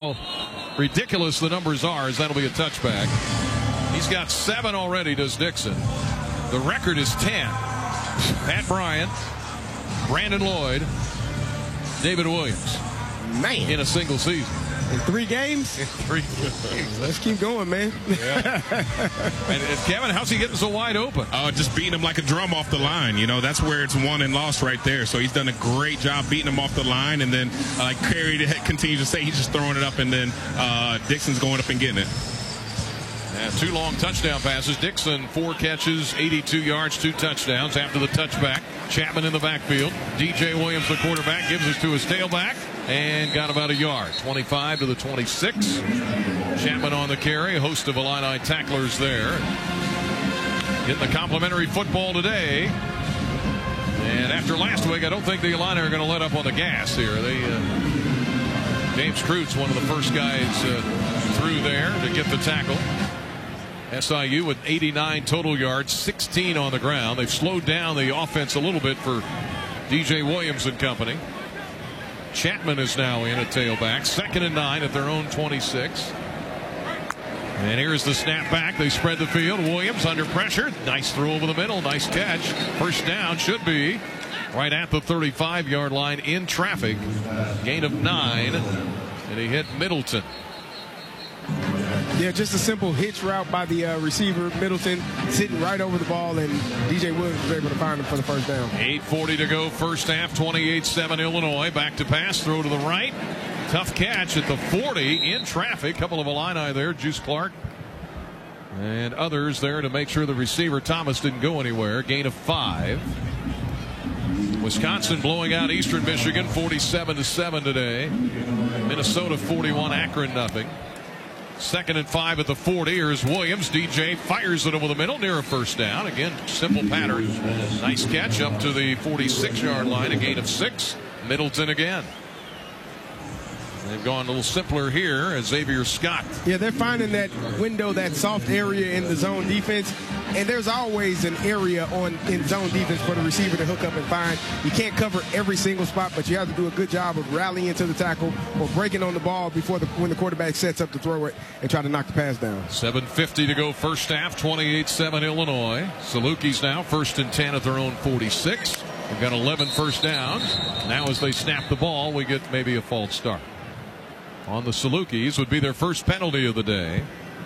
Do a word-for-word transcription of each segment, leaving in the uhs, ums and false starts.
how ridiculous the numbers are, as that'll be a touchback. He's got seven already, does Dixon. The record is ten. Pat Bryant, Brandon Lloyd, David Williams. Man. In a single season. In three games? In three games. Let's keep going, man. Yeah. and, and Kevin, how's he getting so wide open? Uh, just beating him like a drum off the line. You know, that's where it's won and lost right there. So he's done a great job beating him off the line. And then, uh, like Kerry continues to say, he's just throwing it up, and then uh, Dixon's going up and getting it. And two long touchdown passes. Dixon, four catches, eighty-two yards, two touchdowns. After the touchback, Chapman in the backfield. D J Williams, the quarterback, gives it to his tailback and got about a yard. twenty-five to the twenty-six. Chapman on the carry. A host of Illini tacklers there. Getting the complimentary football today. And after last week, I don't think the Illini are going to let up on the gas here. They uh, James Kreutz, one of the first guys uh, through there to get the tackle. S I U with eighty-nine total yards, sixteen on the ground. They've slowed down the offense a little bit for D J Williams and company. Chapman is now in at tailback. Second and nine at their own twenty-six. And here's the snap back. They spread the field. Williams under pressure. Nice throw over the middle. Nice catch. First down should be right at the thirty-five yard line in traffic. Gain of nine. And he hit Middleton. Yeah, just a simple hitch route by the uh, receiver, Middleton, sitting right over the ball, and D J Williams was able to find him for the first down. eight forty to go, first half, twenty-eight seven Illinois. Back to pass, throw to the right. Tough catch at the forty in traffic. Couple of Illini there, Juice Clark and others there to make sure the receiver Thomas didn't go anywhere. Gain of five. Wisconsin blowing out Eastern Michigan forty-seven to seven today. Minnesota forty-one, Akron nothing. Second and five at the forty. Here's Williams. D J fires it over the middle near a first down. Again, simple pattern. Nice catch up to the forty-six yard line. A gain of six. Middleton again. They've gone a little simpler here as Xavier Scott. Yeah, they're finding that window, that soft area in the zone defense. And there's always an area on in zone defense for the receiver to hook up and find. You can't cover every single spot, but you have to do a good job of rallying to the tackle or breaking on the ball before the when the quarterback sets up to throw it and try to knock the pass down. seven fifty to go first half, twenty-eight seven Illinois. Salukis now first and ten at their own forty-six. We've got eleven first downs. Now as they snap the ball, we get maybe a false start. On the Salukis would be their first penalty of the day.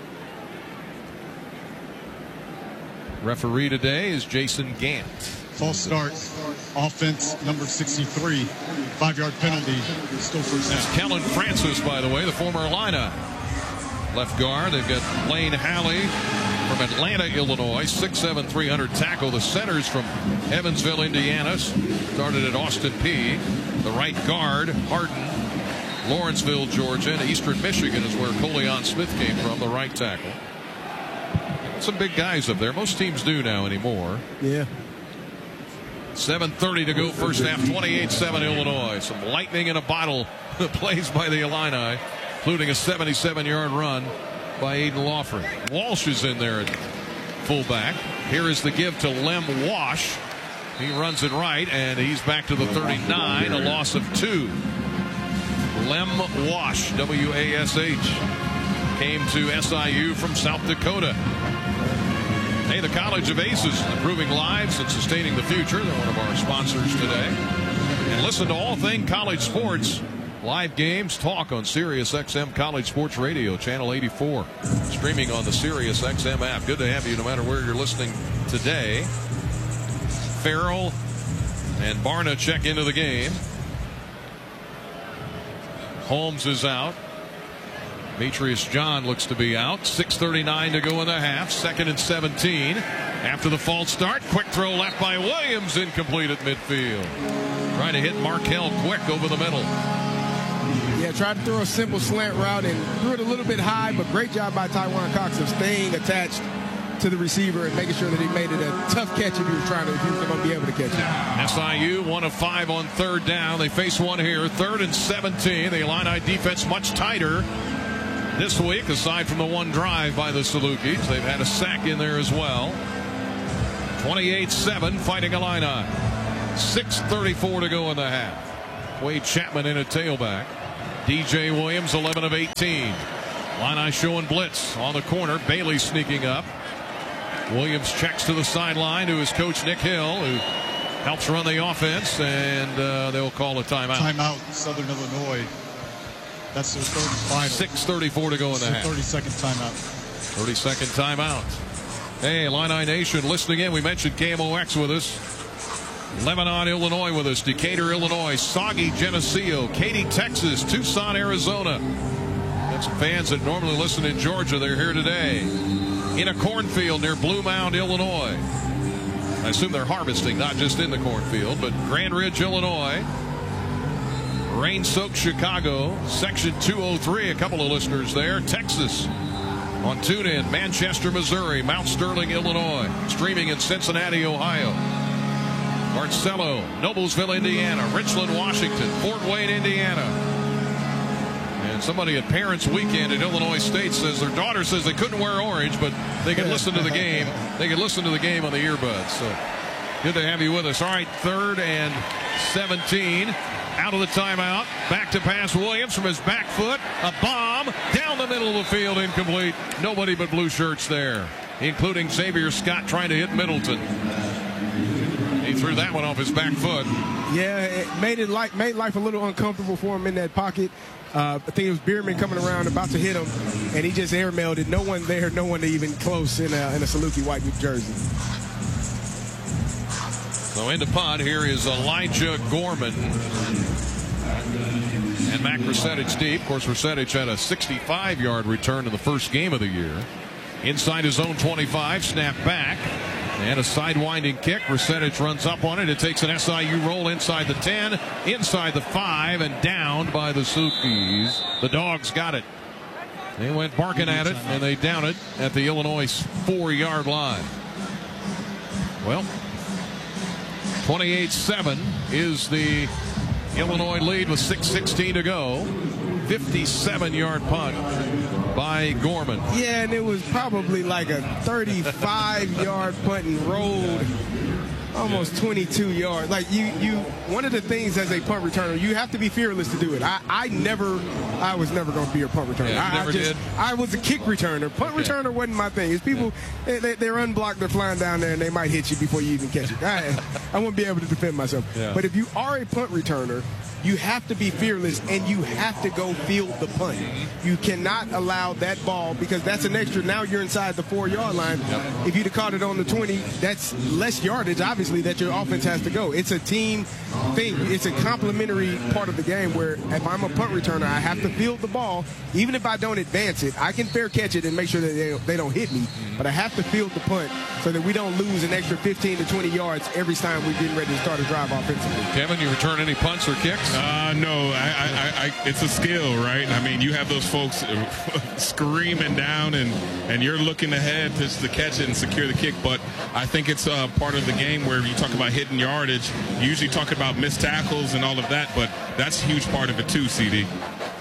Referee today is Jason Gant. False start, offense number sixty-three, five yard penalty, still first down. That's Kellen Francis, by the way, the former Illini left guard. They've got Lane Halley from Atlanta, Illinois, six seven, three hundred tackle. The centers from Evansville, Indiana, started at Austin Peay. The right guard, Hardin, Lawrenceville, Georgia, and Eastern Michigan is where Coleon Smith came from, the right tackle. Some big guys up there. Most teams do now anymore. Yeah. seven thirty to go first half, twenty-eight seven Illinois. Some lightning in a bottle plays by the Illini, including a seventy-seven yard run by Aiden Lawford. Walsh is in there at fullback. Here is the give to Lem Wash. He runs it right, and he's back to the thirty-nine, a loss of two. Lem Wash, W A S H, came to S I U from South Dakota. Hey, the College of Aces, improving lives and sustaining the future. They're one of our sponsors today. And listen to all things college sports. Live games, talk on Sirius X M College Sports Radio, Channel eighty-four. Streaming on the Sirius X M app. Good to have you no matter where you're listening today. Farrell and Barna check into the game. Holmes is out. Demetrius John looks to be out. six thirty-nine to go in the half. Second and seventeen. After the false start, quick throw left by Williams, incomplete at midfield. Trying to hit Markel quick over the middle. Yeah, tried to throw a simple slant route and threw it a little bit high, but great job by Tywan Cox of staying attached to the receiver and making sure that he made it a tough catch if he was trying to, if he was going to be able to catch it. S I U one of five on third down. They face one here. Third and seventeen. The Illini defense much tighter this week, aside from the one drive by the Salukis. They've had a sack in there as well. twenty-eight seven Fighting Illini. six thirty-four to go in the half. Wade Chapman in at tailback. D J Williams, eleven of eighteen. Illini showing blitz on the corner. Bailey sneaking up. Williams checks to the sideline to his coach Nick Hill, who helps run the offense, and uh, they'll call a timeout. Timeout, Southern Illinois. That's their third and final. six thirty-four to go in the half. thirty second timeout. thirty second timeout. Hey, Illini Nation listening in. We mentioned K M O X with us. Lebanon, Illinois with us. Decatur, Illinois. Saugy, Geneseo. Katy, Texas. Tucson, Arizona. Got some fans that normally listen in Georgia. They're here today. In a cornfield near Blue Mound, Illinois. I assume they're harvesting, not just in the cornfield, but Grand Ridge, Illinois. Rain-soaked Chicago. Section two oh three, a couple of listeners there. Texas on TuneIn. Manchester, Missouri. Mount Sterling, Illinois. Streaming in Cincinnati, Ohio. Marcello, Noblesville, Indiana. Richland, Washington. Fort Wayne, Indiana. And somebody at Parents Weekend at Illinois State says their daughter says they couldn't wear orange, but they could listen to the game. They could listen to the game on the earbuds. So good to have you with us. All right, third and seventeen. Out of the timeout. Back to pass Williams from his back foot. A bomb down the middle of the field. Incomplete. Nobody but blue shirts there, including Xavier Scott trying to hit Middleton. He threw that one off his back foot. Yeah, it made it like made life a little uncomfortable for him in that pocket. Uh, I think it was Bierman coming around about to hit him, and he just airmailed it. No one there, no one even close in a, in a Saluki white jersey. So into punt, here is Elijah Gorman. And Mac Resetich deep. Of course, Resetich had a sixty-five yard return in the first game of the year. Inside his own twenty-five, snap back. And a sidewinding kick. Resetich runs up on it. It takes an S I U roll inside the ten, inside the five, and down by the Salukis. The Dogs got it. They went barking at it, and they down it at the Illinois four yard line. Well, twenty-eight seven is the Illinois lead with six sixteen to go. fifty-seven yard punt by Gorman. Yeah, and it was probably like a thirty-five yard punt and rolled almost twenty-two yards. Like you, you, one of the things as a punt returner, you have to be fearless to do it. I, I never, I was never going to be a punt returner. Yeah, I, never I just, did. I was a kick returner. Punt Okay. returner wasn't my thing. It's people, yeah. they, they're unblocked, they're flying down there, and they might hit you before you even catch it. I, I won't be able to defend myself. Yeah. But if you are a punt returner, you have to be fearless, and you have to go field the punt. You cannot allow that ball, because that's an extra. Now you're inside the four yard line. Yep. If you'd have caught it on the twenty, that's less yardage, obviously, that your offense has to go. It's a team thing. It's a complementary part of the game where if I'm a punt returner, I have to field the ball. Even if I don't advance it, I can fair catch it and make sure that they, they don't hit me. But I have to field the punt so that we don't lose an extra fifteen to twenty yards every time we're getting ready to start a drive offensively. Kevin, you return any punts or kicks? Uh, no, I, I, I, it's a skill, right? I mean, you have those folks screaming down, and, and you're looking ahead to, to catch it and secure the kick. But I think it's uh, part of the game where you talk about hitting yardage. You usually talk about missed tackles and all of that, but that's a huge part of it too, C D.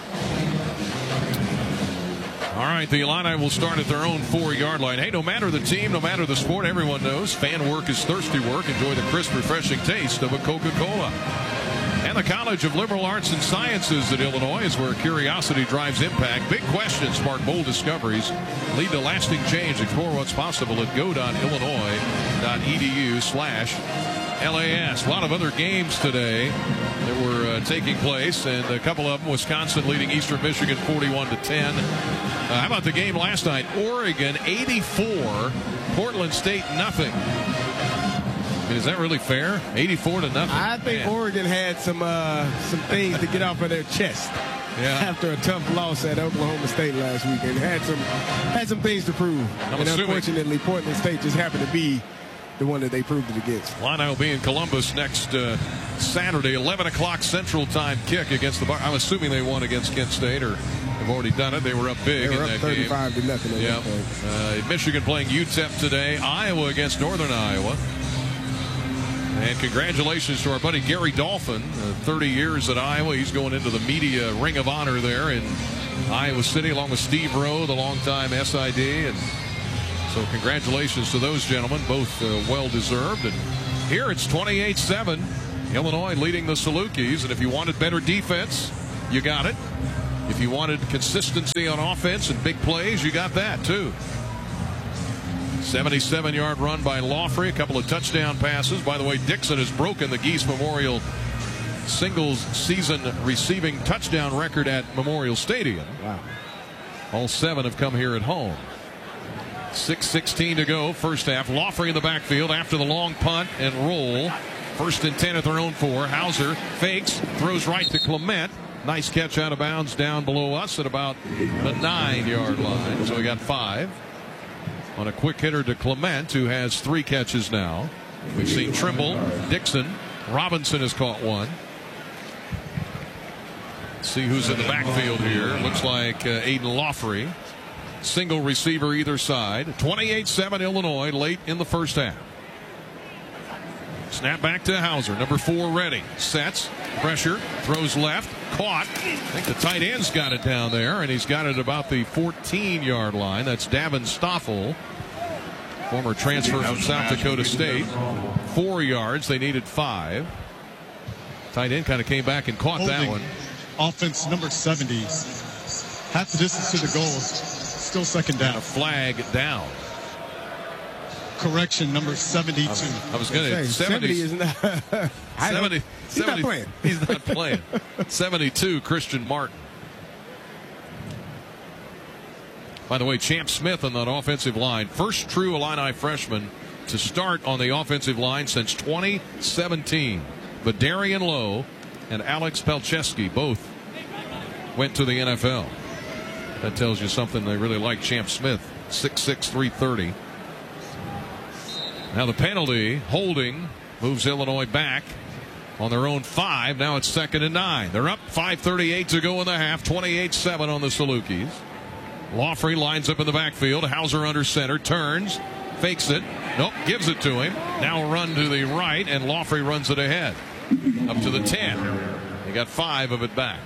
All right, the Illini will start at their own four yard line. Hey, no matter the team, no matter the sport, everyone knows fan work is thirsty work. Enjoy the crisp, refreshing taste of a Coca-Cola. And the College of Liberal Arts and Sciences at Illinois is where curiosity drives impact. Big questions spark bold discoveries, lead to lasting change. Explore what's possible at go dot illinois dot e d u slash L A S. A lot of other games today that were uh, taking place, and a couple of them, Wisconsin leading Eastern Michigan forty-one to ten. Uh, how about the game last night? Oregon eighty-four, Portland State nothing. I mean, is that really fair? eighty-four to nothing. I think Man. Oregon had some uh, some things to get off of their chest Yeah. after a tough loss at Oklahoma State last weekend. Had some had some things to prove, I'm and assuming- unfortunately, Portland State just happened to be the one that they proved it against. Illini will be in Columbus next uh, Saturday, eleven o'clock Central Time kick against the Bar. I'm assuming they won against Kent State, or have already done it. They were up big They were in up that game. thirty-five to nothing. at Yeah. that point. Uh, Michigan playing U T E P today. Iowa against Northern Iowa. And congratulations to our buddy Gary Dolphin. Uh, thirty years at Iowa. He's going into the media ring of honor there in Iowa City, along with Steve Rowe, the longtime S I D. And so congratulations to those gentlemen, both uh, well-deserved. And here it's twenty-eight seven. Illinois leading the Salukis. And if you wanted better defense, you got it. If you wanted consistency on offense and big plays, you got that too. seventy-seven yard run by Laughery, a couple of touchdown passes. By the way, Dixon has broken the Geese Memorial singles season receiving touchdown record at Memorial Stadium. Wow. All seven have come here at home. six sixteen to go, first half. Laughery in the backfield after the long punt and roll. First and ten at their own four. Hauser fakes, throws right to Clement. Nice catch out of bounds down below us at about the nine yard line. So we got five. On a quick hitter to Clement, who has three catches now. We've seen Trimble, Dixon, Robinson has caught one. See who's in the backfield here. Looks like uh, Aiden Laughery. Single receiver either side. twenty-eight seven Illinois late in the first half. Snap back to Hauser. Number four ready. Sets. Pressure. Throws left. Caught. I think the tight end's got it down there, and he's got it about the fourteen yard line. That's Davin Stoffel, former transfer from South Dakota State. Four yards. They needed five. Tight end kind of came back and caught Holding that one. Offense number seventy. Half the distance to the goal. Still second down. And a flag down. Correction, number seventy-two. I was going to say seventy is not. seventy, he's not playing. He's not playing. seventy-two, Christian Martin. By the way, Champ Smith on that offensive line. First true Illini freshman to start on the offensive line since twenty seventeen. But Darian Lowe and Alex Pelcheski both went to the N F L. That tells you something. They really like Champ Smith. six six, three thirty. Now the penalty, holding, moves Illinois back on their own five. Now it's second and nine. They're up five thirty-eight to go in the half. twenty-eight seven on the Salukis. Laughery lines up in the backfield. Hauser under center. Turns. Fakes it. Nope. Gives it to him. Now a run to the right, and Laughery runs it ahead. Up to the ten. They got five of it back.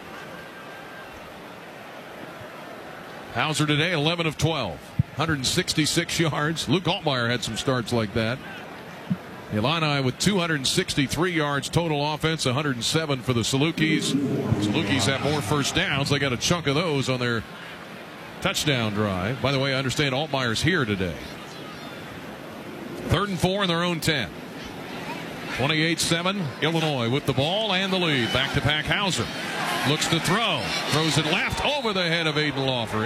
Hauser today, eleven of twelve. one hundred sixty-six yards. Luke Altmaier had some starts like that. The Illini with two hundred sixty-three yards total offense, one hundred seven for the Salukis. Salukis have more first downs. They got a chunk of those on their touchdown drive. By the way, I understand Altmaier's here today. Third and four in their own ten. twenty-eight seven, Illinois with the ball and the lead. Back to Pack Hauser. Looks to throw. Throws it left over the head of Aiden Laughery.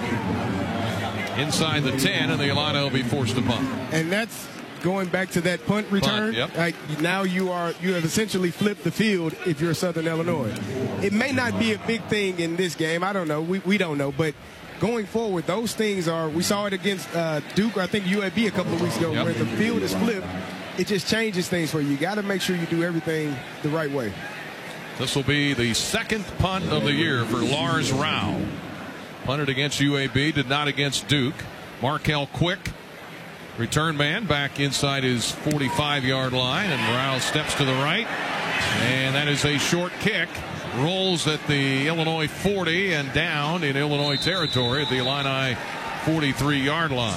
Inside the ten, and the Illini will be forced to punt. And that's going back to that punt return. Punt, yep. Like now you are you have essentially flipped the field if you're Southern Illinois. It may not be a big thing in this game. I don't know. We we don't know, but going forward, those things are. We saw it against uh, Duke, or I think U A B a couple of weeks ago, yep. where the field is flipped. It just changes things for you. You got to make sure you do everything the right way. This will be the second punt of the year for Lars Rao. Punted against U A B, did not against Duke. Markel Quick, return man, back inside his forty-five yard line, and Rao steps to the right. And that is a short kick. Rolls at the Illinois forty and down in Illinois territory at the Illini forty-three yard line.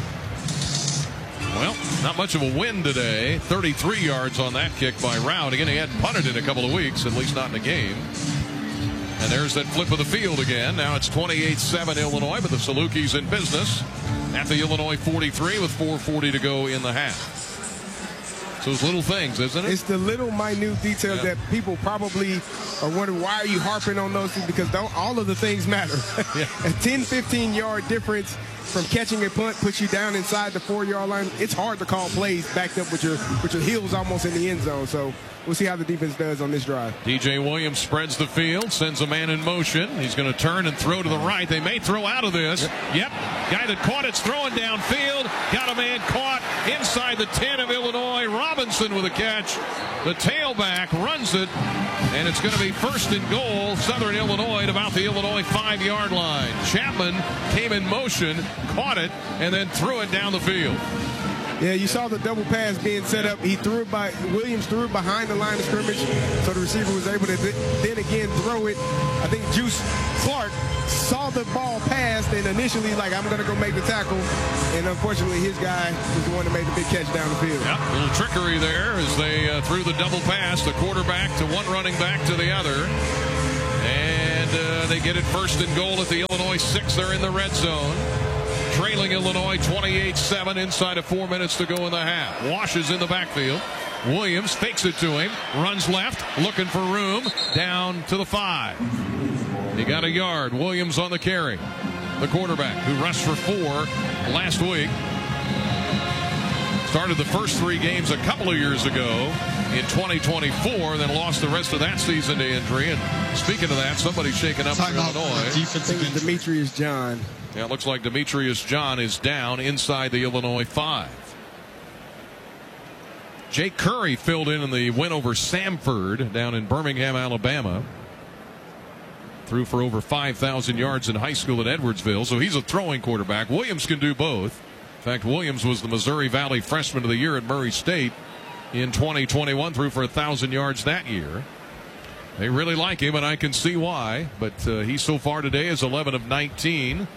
Well, not much of a win today. thirty-three yards on that kick by Rao. Again, he hadn't punted in a couple of weeks, at least not in a game. And there's that flip of the field again. Now it's twenty-eight seven Illinois, but the Salukis in business at the Illinois forty-three with four forty to go in the half. So it's little things, isn't it? It's the little minute details yeah. that people probably are wondering, why are you harping on those things? Because don't, all of the things matter. Yeah. A ten, fifteen yard difference from catching a punt puts you down inside the four yard line. It's hard to call plays backed up with your with your heels almost in the end zone. So we'll see how the defense does on this drive. D J Williams spreads the field, sends a man in motion. He's going to turn and throw to the right. They may throw out of this. Yep. yep. Guy that caught it's throwing downfield. Got a man caught inside the ten of Illinois. Robinson with a catch. The tailback runs it, and it's going to be first and goal. Southern Illinois at about the Illinois five yard line. Chapman came in motion, caught it, and then threw it down the field. Yeah, you saw the double pass being set up. He threw it by Williams threw it behind the line of scrimmage, so the receiver was able to th then again throw it. I think Juice Clark saw the ball passed and initially like, I'm going to go make the tackle, and unfortunately his guy was the one that made the big catch down the field. Yep, a little trickery there as they uh, threw the double pass, the quarterback to one running back to the other. And And uh, they get it first and goal at the Illinois six. They're in the red zone. Trailing Illinois twenty-eight seven inside of four minutes to go in the half. Washes in the backfield. Williams fakes it to him. Runs left. Looking for room. Down to the five. He got a yard. Williams on the carry. The quarterback who rushed for four last week. Started the first three games a couple of years ago in twenty twenty-four, then lost the rest of that season to injury. And speaking of that, somebody's shaken up for Illinois. Defensive Demetrius John. Yeah, it looks like Demetrius John is down inside the Illinois five. Jake Curry filled in in the win over Samford down in Birmingham, Alabama. Threw for over five thousand yards in high school at Edwardsville, so he's a throwing quarterback. Williams can do both. In fact, Williams was the Missouri Valley Freshman of the Year at Murray State in twenty twenty-one, threw for one thousand yards that year. They really like him, and I can see why, but uh, he so far today is eleven of nineteen.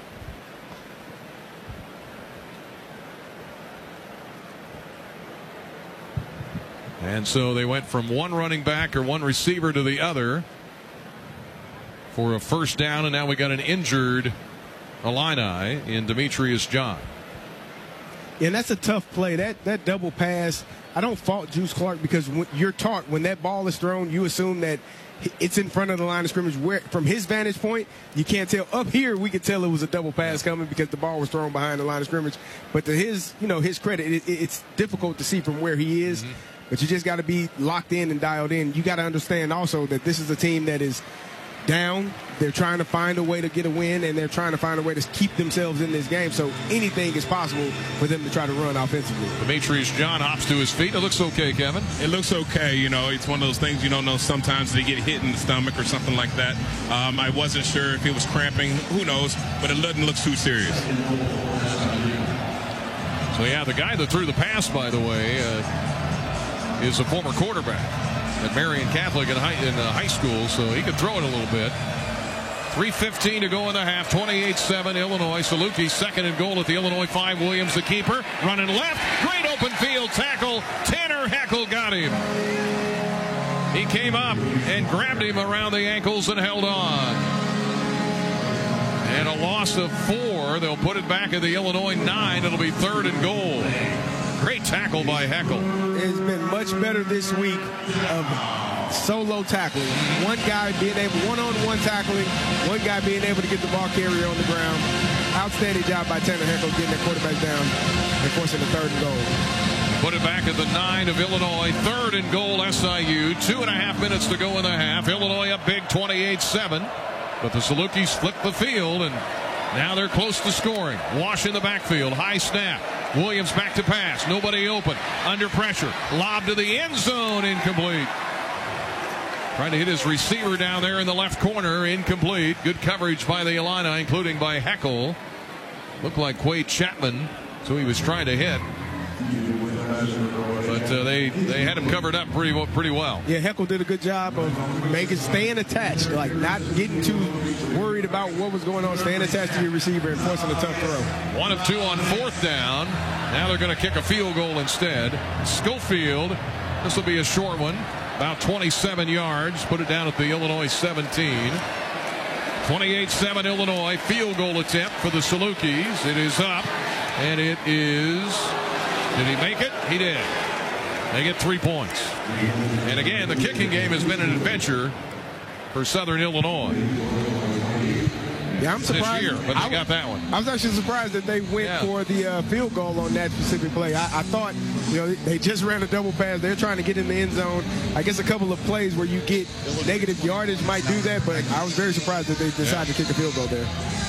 And so they went from one running back or one receiver to the other for a first down, and now we got an injured Illini in Demetrius John. Yeah, and that's a tough play. That that double pass, I don't fault Juice Clark, because when you're taught when that ball is thrown, you assume that it's in front of the line of scrimmage. Where from his vantage point, you can't tell. Up here, we could tell it was a double pass coming because the ball was thrown behind the line of scrimmage. But to his, you know, his credit, it, it's difficult to see from where he is. Mm-hmm. But you just got to be locked in and dialed in. You got to understand also that this is a team that is down. They're trying to find a way to get a win, and they're trying to find a way to keep themselves in this game. So anything is possible for them to try to run offensively. Demetrius John hops to his feet. It looks okay, Kevin. It looks okay. You know, it's one of those things you don't know. Sometimes they get hit in the stomach or something like that. Um, I wasn't sure if it was cramping. Who knows? But it doesn't look too serious. So, yeah, the guy that threw the pass, by the way, uh, is a former quarterback at Marian Catholic in high, in uh, high school, so he could throw it a little bit. three fifteen to go in the half, twenty-eight seven Illinois. Saluki second and goal at the Illinois five. Williams the keeper, running left, great open field tackle. Tanner Heckel got him. He came up and grabbed him around the ankles and held on. And a loss of four. They'll put it back at the Illinois nine. It'll be third and goal. Great tackle by Heckel. It's been much better this week of solo tackling. One guy being able, one-on-one tackling, one guy being able to get the ball carrier on the ground. Outstanding job by Tanner Heckel getting that quarterback down and forcing the third and goal. Put it back at the nine of Illinois. Third and goal S I U. Two and a half minutes to go in the half. Illinois up big twenty-eight seven. But the Salukis flip the field, and now they're close to scoring. Wash in the backfield. High snap. Williams back to pass. Nobody open. Under pressure. Lob to the end zone. Incomplete. Trying to hit his receiver down there in the left corner. Incomplete. Good coverage by the Illini, including by Heckel. Looked like Quay Chapman, so he was trying to hit. But uh, they they had him covered up pretty pretty well. Yeah, Heckel did a good job of making staying attached, like not getting too worried about what was going on, staying attached to your receiver and forcing a tough throw. One of two on fourth down. Now they're going to kick a field goal instead. Schofield, this will be a short one, about twenty-seven yards. Put it down at the Illinois seventeen. twenty-eight seven Illinois. Field goal attempt for the Salukis. It is up, and it is. Did he make it? He did. They get three points. And again, the kicking game has been an adventure for Southern Illinois. Yeah, I'm surprised. This year, but they I, got that one. I was actually surprised that they went yeah. for the uh, field goal on that specific play. I, I thought, you know, they just ran a double pass. They're trying to get in the end zone. I guess a couple of plays where you get negative yardage might do that, but I was very surprised that they decided yeah. to kick a field goal there.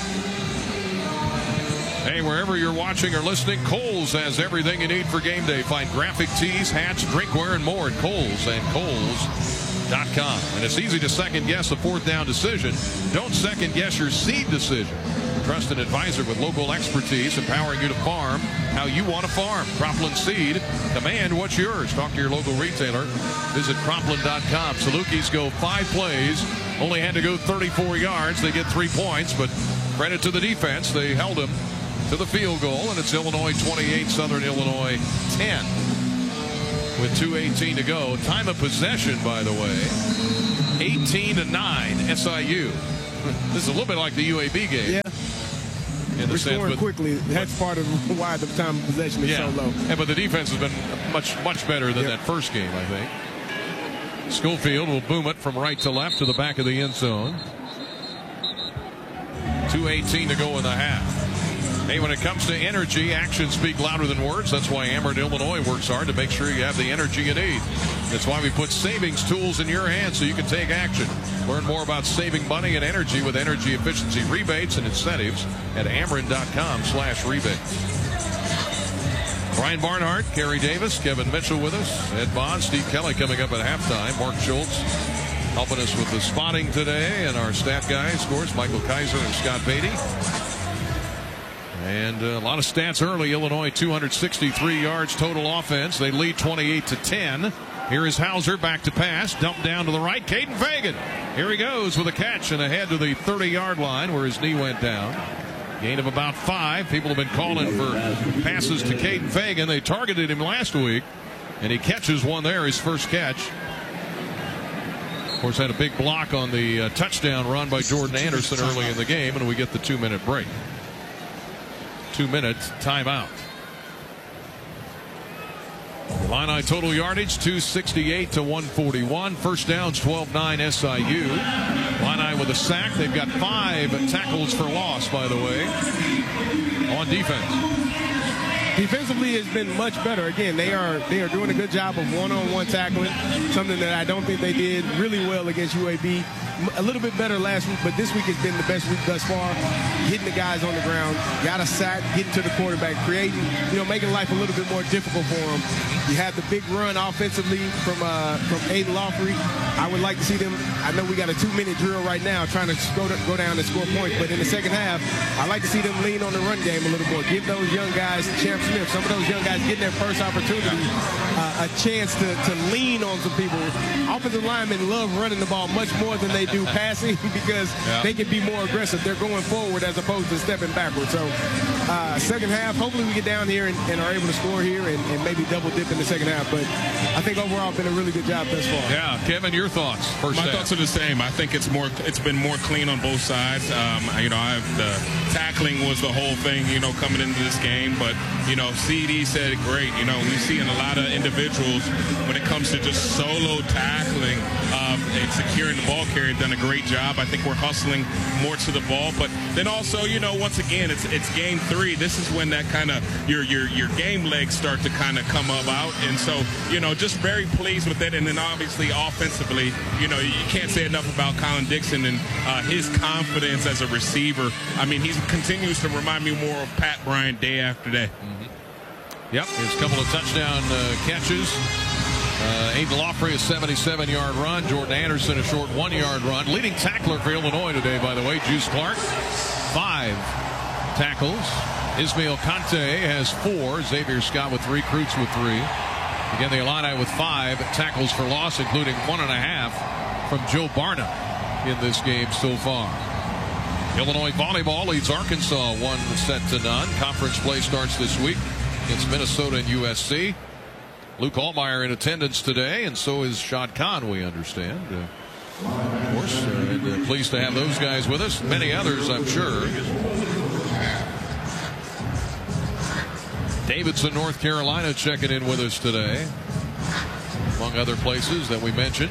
Hey, wherever you're watching or listening, Kohl's has everything you need for game day. Find graphic tees, hats, drinkware, and more at Kohl's and Kohl's dot com. And it's easy to second guess a fourth down decision. Don't second guess your seed decision. Trust an advisor with local expertise, empowering you to farm how you want to farm. Cropland Seed. Command what's yours. Talk to your local retailer. Visit Cropland dot com. Salukis go five plays. Only had to go thirty-four yards. They get three points, but credit to the defense. They held them to the field goal, and it's Illinois twenty-eight, Southern Illinois ten. With two eighteen to go. Time of possession, by the way, eighteen to nine S I U. This is a little bit like the U A B game. Yeah. In the We're sense, scoring but, quickly. That's part of why the time of possession is yeah. so low. Yeah, but the defense has been much, much better than Yep. that first game, I think. Schofield will boom it from right to left to the back of the end zone. two eighteen to go in the half. Hey, when it comes to energy, actions speak louder than words. That's why Ameren, Illinois works hard to make sure you have the energy you need. That's why we put savings tools in your hands so you can take action. Learn more about saving money and energy with energy efficiency rebates and incentives at Ameren.com slash rebates. Brian Barnhart, Kerry Davis, Kevin Mitchell with us. Ed Bond, Steve Kelly coming up at halftime. Mark Schultz helping us with the spotting today. And our stat guys, of course, Michael Kaiser and Scott Beatty. And a lot of stats early. Illinois two hundred sixty-three yards total offense. They lead twenty-eight to ten. Here is Hauser back to pass. Dumped down to the right. Caden Fagan. Here he goes with a catch and ahead to the thirty-yard line where his knee went down. Gain of about five. People have been calling for passes to Caden Fagan. They targeted him last week, and he catches one there, his first catch. Of course, had a big block on the uh, touchdown run by Jordan Anderson early in the game, and we get the two-minute break. Two-minute timeout. Illini total yardage two sixty-eight to one forty-one. First downs twelve nine S I U. Illini with a sack. They've got five tackles for loss, by the way, on defense. Defensively has been much better. Again, they are they are doing a good job of one-on-one tackling, something that I don't think they did really well against U A B. A little bit better last week, but this week has been the best week thus far. Hitting the guys on the ground, got a sack, getting to the quarterback, creating, you know, making life a little bit more difficult for them. You have the big run offensively from uh, from Aiden Lawfrey. I would like to see them. I know we got a two-minute drill right now, trying to go, to go down and score points, but in the second half, I like to see them lean on the run game a little more. Give those young guys, Champ Smith, some of those young guys getting their first opportunity, uh, a chance to, to lean on some people. Offensive linemen love running the ball much more than they do passing because yeah. they can be more aggressive. They're going forward as opposed to stepping backwards. So uh, second half, hopefully we get down here and, and are able to score here and, and maybe double dip in the second half. But I think overall been a really good job thus far. Yeah, Kevin, your thoughts? First My half. thoughts are the same. I think it's more. It's been more clean on both sides. Um, you know, I've, the tackling was the whole thing. You know, coming into this game, but you know, C D said it great. You know, we see in a lot of individuals when it comes to just solo tackling um, and securing the ball carrier, done a great job. I think we're hustling more to the ball, but then also, you know, once again, it's it's game three. This is when that kind of your your your game legs start to kind of come up out, and so you know, just very pleased with it. And then obviously offensively, you know, you can't say enough about Colin Dixon and uh, his confidence as a receiver. I mean, he continues to remind me more of Pat Bryant day after day. Mm-hmm. Yep, his couple of touchdown uh, catches. Uh, Aiden Lawfrey, a seventy-seven-yard run. Jordan Anderson, a short one-yard run. Leading tackler for Illinois today, by the way, Juice Clark. Five tackles. Ismail Kante has four. Xavier Scott with three. Kreutz with three. Again, the Illini with five tackles for loss, including one and a half from Joe Barna in this game so far. Illinois volleyball leads Arkansas one set to none. Conference play starts this week against Minnesota and U S C. Luke Altmaier in attendance today, and so is Shad Khan, we understand. Uh, of course, uh, and, uh, pleased to have those guys with us. Many others, I'm sure. Davidson, North Carolina, checking in with us today, among other places that we mentioned.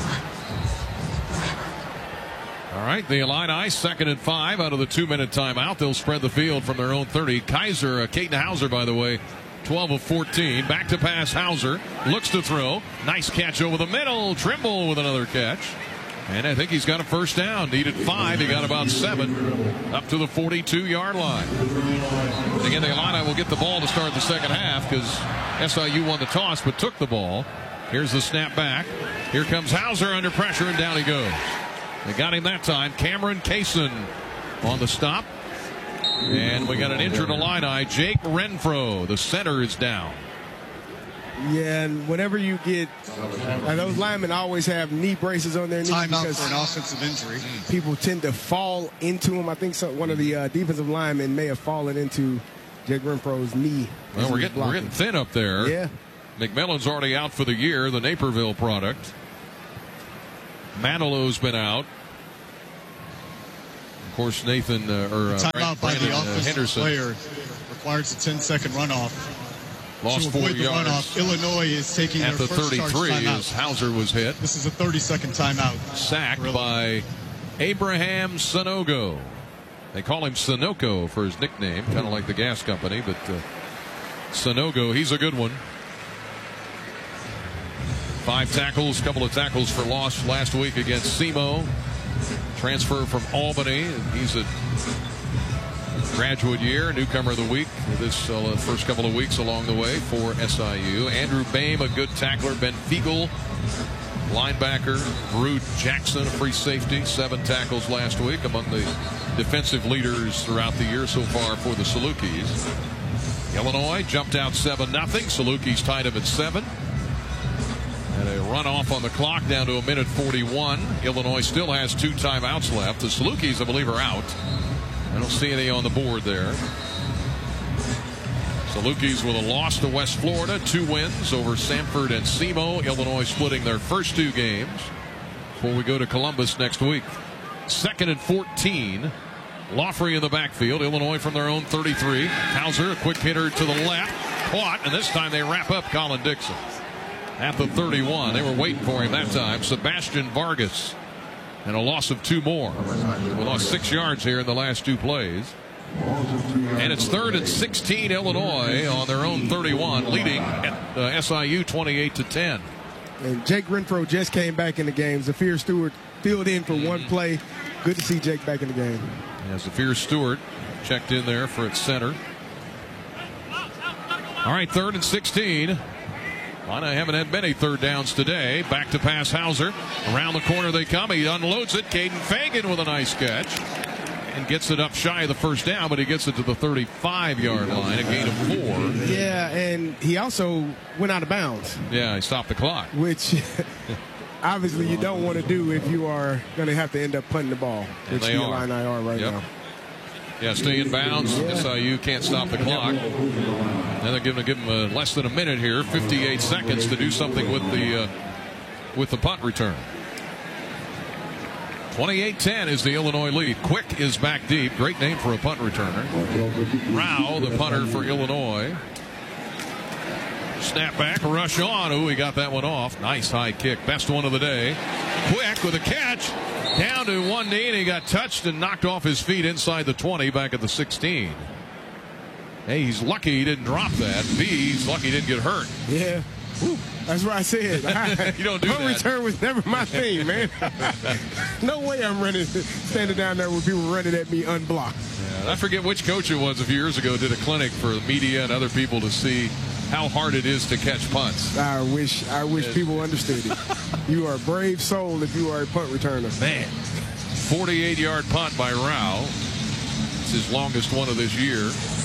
All right, the Illini second and five out of the two-minute timeout. They'll spread the field from their own thirty. Kaiser, uh, Caden Hauser, by the way, twelve of fourteen. Back to pass, Hauser looks to throw. Nice catch over the middle. Trimble with another catch. And I think he's got a first down. Needed five. He got about seven. Up to the forty-two-yard line. And again, the Illini will get the ball to start the second half because S I U won the toss but took the ball. Here's the snap back. Here comes Hauser under pressure, and down he goes. They got him that time. Cameron Kaysen on the stop. And we got an injured Illini. Jake Renfro, the center, is down. Yeah, and whenever you get, and those linemen always have knee braces on their knees Timeout because for an offensive injury. people tend to fall into them. I think so, one of the uh, defensive linemen may have fallen into Jake Renfro's knee. Well, we're getting, we're getting thin up there. Yeah. McMillan's already out for the year, the Naperville product. Manilow's been out. Of course, Nathan uh, or uh, timeout by Brandon the uh, offensive Henderson player requires a ten-second runoff. lost to four avoid the yards. runoff, Illinois is taking At their the first charge thirty-three timeout. as Hauser was hit. This is a thirty-second timeout. Sacked by Abraham Sanogo. They call him Sunoco for his nickname, kind of like the gas company, but uh, Sanogo, he's a good one. Five tackles, couple of tackles for loss last week against SEMO. Transfer from Albany. He's a graduate year, newcomer of the week this uh, first couple of weeks along the way for S I U. Andrew Bame, a good tackler. Ben Fiegel, linebacker. Drew Jackson, a free safety. Seven tackles last week, among the defensive leaders throughout the year so far for the Salukis. Illinois jumped out seven nothing. Salukis tied them at seven. And a runoff on the clock down to a minute forty-one. Illinois still has two timeouts left. The Salukis, I believe, are out. I don't see any on the board there. Salukis with a loss to West Florida. Two wins over Samford and SEMO. Illinois splitting their first two games before we go to Columbus next week. Second and fourteen. Laughery in the backfield. Illinois from their own thirty-three. Hauser, a quick hitter to the left. Caught, and this time they wrap up Colin Dixon at the thirty-one. They were waiting for him that time. Sebastian Vargas. And a loss of two more. We lost six yards here in the last two plays. And it's third and sixteen, Illinois on their own thirty-one, leading at uh, S I U twenty-eight to ten. And Jake Renfro just came back in the game. Zafir Stewart filled in for mm-hmm. one play. Good to see Jake back in the game. Yeah, Zafir Stewart checked in there for its center. All right, third and sixteen. I haven't had many third downs today. Back to pass Hauser. Around the corner they come. He unloads it. Caden Fagan with a nice catch. And gets it up shy of the first down, but he gets it to the thirty-five yard line, a gain of four. Yeah, and he also went out of bounds. Yeah, he stopped the clock. Which obviously you don't want to do if you are going to have to end up punting the ball, which the Illini are right yep. now. Yeah, stay in bounds. Yeah. S I U can't stop the clock. Now they're going to give them uh, less than a minute here, fifty-eight seconds to do something with the uh, with the punt return. twenty-eight ten is the Illinois lead. Quick is back deep. Great name for a punt returner. Rao, the punter for Illinois. Snap back, rush on. Oh, he got that one off. Nice high kick. Best one of the day. Quick with a catch. Down to one knee, and he got touched and knocked off his feet inside the twenty, back at the sixteen. Hey, he's lucky he didn't drop that. B, he's lucky he didn't get hurt. Yeah. Whew. That's what I said. You don't do punt that. return was never my thing, man. No way I'm running, standing down there with people running at me unblocked. Yeah, I forget which coach it was a few years ago did a clinic for the media and other people to see how hard it is to catch punts. I wish I wish yes. people understood it. You are a brave soul if you are a punt returner. Man, forty-eight yard punt by Rao. It's his longest one of this year.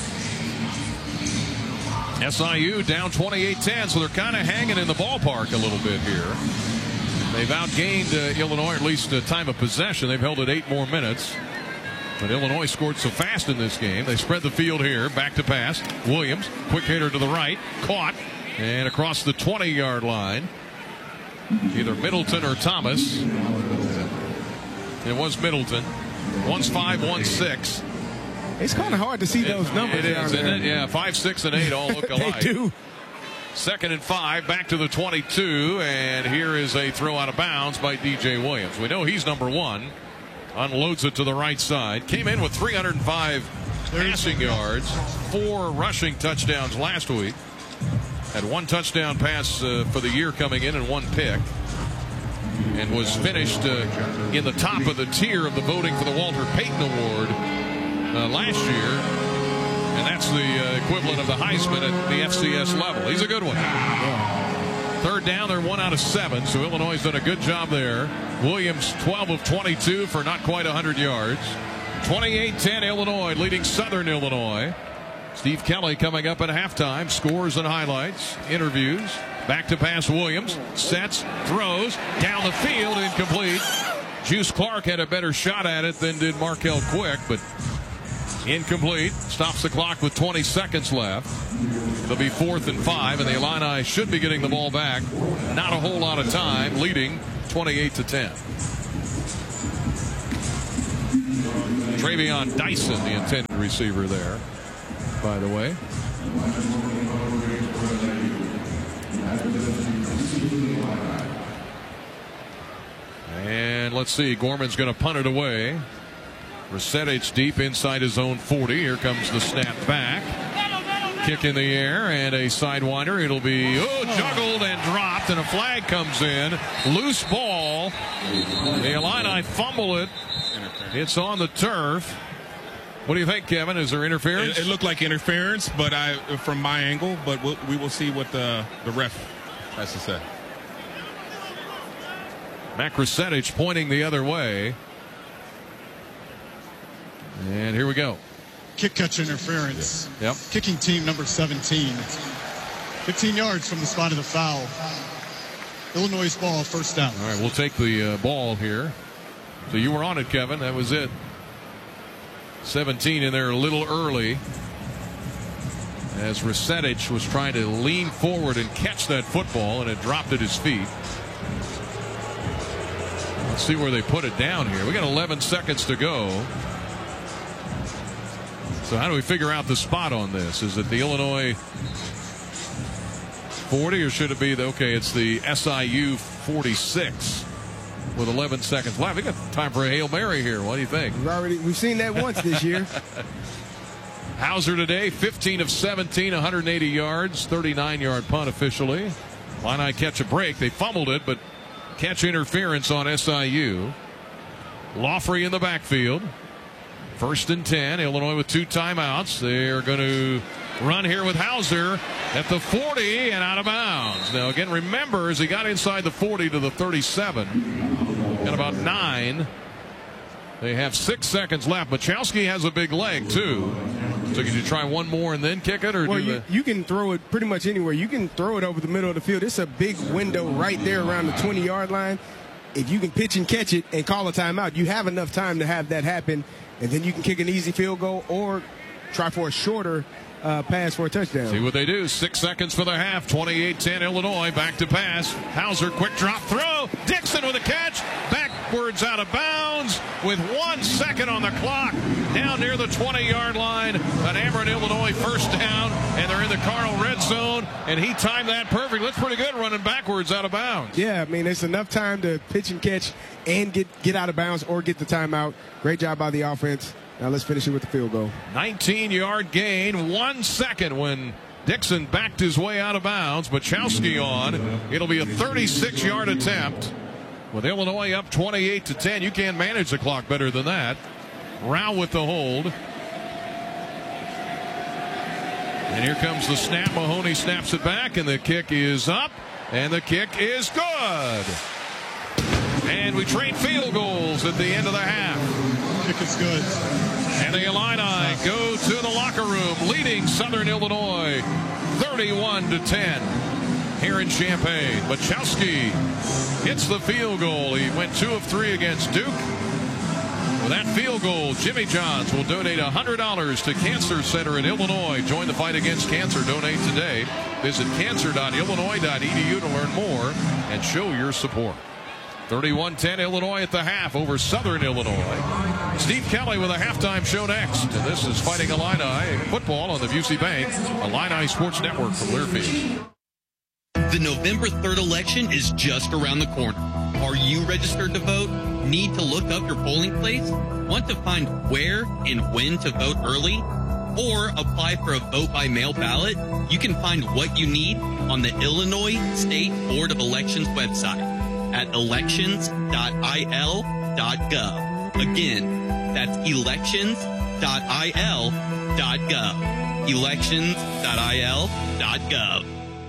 S I U down twenty-eight ten, so they're kind of hanging in the ballpark a little bit here. They've outgained uh, Illinois, at least uh, time of possession. They've held it eight more minutes. But Illinois scored so fast in this game. They spread the field here. Back to pass. Williams, quick hitter to the right. Caught. And across the twenty yard line. Either Middleton or Thomas. It was Middleton. One's five, one's six. It's kind of hard to see those numbers. It is, isn't it? Yeah, five, six, and eight all look alike. They do. Second and five, back to the twenty-two. And here is a throw out of bounds by D J Williams. We know he's number one. Unloads it to the right side. Came in with three hundred five passing yards, four rushing touchdowns last week. Had one touchdown pass uh, for the year coming in and one pick. And was finished uh, in the top of the tier of the voting for the Walter Payton Award uh, last year. And that's the uh, equivalent of the Heisman at the F C S level. He's a good one. Third down, they're one out of seven, so Illinois has done a good job there. Williams, twelve of twenty-two for not quite one hundred yards. twenty-eight ten Illinois, leading Southern Illinois. Steve Kelly coming up at halftime. Scores and highlights, interviews. Back to pass Williams. Sets, throws, down the field, incomplete. Juice Clark had a better shot at it than did Markel Quick, but incomplete. Stops the clock with twenty seconds left. It'll be fourth and five, and the Illini should be getting the ball back. Not a whole lot of time, leading twenty-eight to ten. Travion Dyson, the intended receiver there, by the way. And let's see, Gorman's going to punt it away. Resetich deep inside his own forty. Here comes the snap back. Kick in the air and a sidewinder. It'll be oh, juggled and dropped, and a flag comes in. Loose ball. The Illini fumble it. It's on the turf. What do you think, Kevin? Is there interference? It, it looked like interference, but I, from my angle, but we'll, we will see what the, the ref has to say. Mac Resetich pointing the other way. And here we go. Kick catch interference. Yep. Kicking team number seventeen. fifteen yards from the spot of the foul. Illinois ball, first down. All right, we'll take the uh, ball here. So you were on it, Kevin. That was it. seventeen in there a little early, as Resetich was trying to lean forward and catch that football, and it dropped at his feet. Let's see where they put it down here. We got eleven seconds to go. So how do we figure out the spot on this? Is it the Illinois forty, or should it be the, okay, it's the S I U forty-six with eleven seconds left. We got time for a Hail Mary here. What do you think? We've already we've seen that once this year. Hauser today, fifteen of seventeen, one hundred eighty yards, thirty-nine yard punt officially. Illini catch a break. They fumbled it, but catch interference on S I U. Laughery in the backfield. First and ten. Illinois with two timeouts. They're going to run here with Hauser at the forty and out of bounds. Now, again, remember, as he got inside the forty to the thirty-seven, got about nine. They have six seconds left. Machowski has a big leg, too. So could you try one more and then kick it? Or well, do you, the... you can throw it pretty much anywhere. You can throw it over the middle of the field. It's a big window right there around the twenty yard line. If you can pitch and catch it and call a timeout, you have enough time to have that happen. And then you can kick an easy field goal or try for a shorter uh, pass for a touchdown. See what they do. Six seconds for the half. twenty-eight ten Illinois. Back to pass. Hauser, quick drop throw. Dixon with a catch. Backwards out of bounds with one second on the clock. Down near the twenty yard line. An Ameren, Illinois first down. And they're in the Carl red zone. And he timed that perfect. Looks pretty good running backwards out of bounds. Yeah, I mean, it's enough time to pitch and catch and get, get out of bounds or get the timeout. Great job by the offense. Now let's finish it with the field goal. nineteen yard gain, one second when Dixon backed his way out of bounds. Machowski on. It'll be a thirty-six yard attempt. With Illinois up twenty-eight to ten, you can't manage the clock better than that. Rao with the hold. And here comes the snap. Mahoney snaps it back, and the kick is up, and the kick is good. And we trade field goals at the end of the half. Kick is good. And the Illini go to the locker room, leading Southern Illinois thirty-one to ten here in Champaign. Machowski hits the field goal. He went two of three against Duke. With that field goal, Jimmy Johns will donate one hundred dollars to Cancer Center in Illinois. Join the fight against cancer. Donate today. Visit cancer dot illinois dot e d u to learn more and show your support. thirty-one ten Illinois at the half over Southern Illinois. Steve Kelly with a halftime show next. And this is Fighting Illini football on the Busey Bank Illini Sports Network from Learfield. The November third election is just around the corner. Are you registered to vote? Need to look up your polling place? Want to find where and when to vote early? Or apply for a vote by mail ballot? You can find what you need on the Illinois State Board of Elections website at elections dot i l dot gov. Again, that's elections dot i l dot gov. elections dot i l dot gov.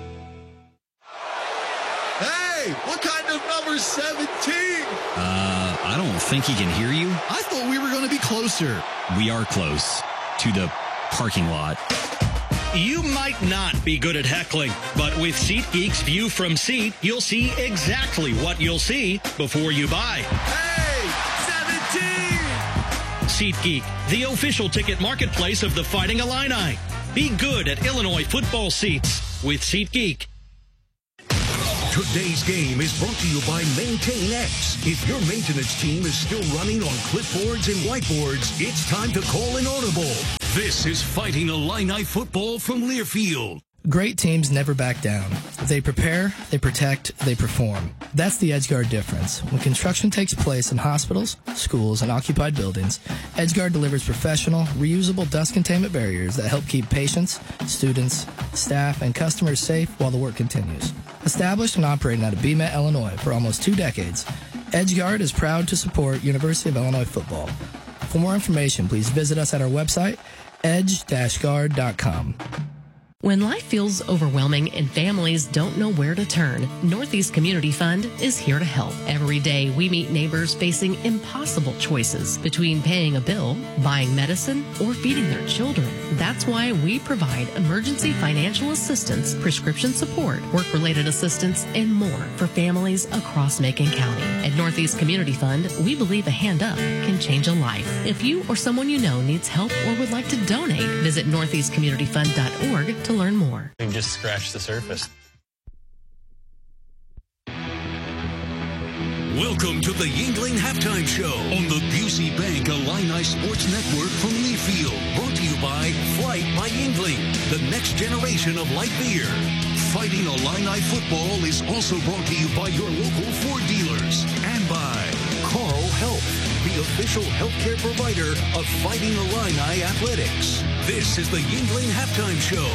Hey, what kind of number seventeen? Uh, I don't think he can hear you. I thought we were going to be closer. We are close to the parking lot. You might not be good at heckling, but with SeatGeek's View from Seat, you'll see exactly what you'll see before you buy. Hey, seventeen! SeatGeek, the official ticket marketplace of the Fighting Illini. Be good at Illinois football seats with SeatGeek. Today's game is brought to you by MaintainX. If your maintenance team is still running on clipboards and whiteboards, it's time to call an audible. This is Fighting Illini football from Learfield. Great teams never back down. They prepare, they protect, they perform. That's the EdgeGuard difference. When construction takes place in hospitals, schools, and occupied buildings, EdgeGuard delivers professional, reusable dust containment barriers that help keep patients, students, staff, and customers safe while the work continues. Established and operating out of B M E T, Illinois for almost two decades, EdgeGuard is proud to support University of Illinois football. For more information, please visit us at our website, edge dash guard dot com. When life feels overwhelming and families don't know where to turn, Northeast Community Fund is here to help. Every day we meet neighbors facing impossible choices between paying a bill, buying medicine, or feeding their children. That's why we provide emergency financial assistance, prescription support, work-related assistance, and more for families across Macon County. At Northeast Community Fund, we believe a hand up can change a life. If you or someone you know needs help or would like to donate, visit northeast community fund dot org to learn more. We've just scratched the surface. Welcome to the Yingling Halftime Show on the Busey Bank Illini Sports Network from Learfield. Brought to you by Flight by Yingling, the next generation of light beer. Fighting Illini football is also brought to you by your local Ford dealers and by Carl Health, the official healthcare provider of Fighting Illini Athletics. This is the Yingling Halftime Show.